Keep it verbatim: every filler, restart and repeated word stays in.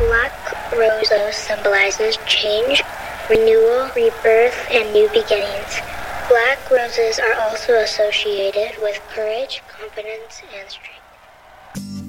Black rose symbolizes change, renewal, rebirth, and new beginnings. Black roses are also associated with courage, confidence, and strength.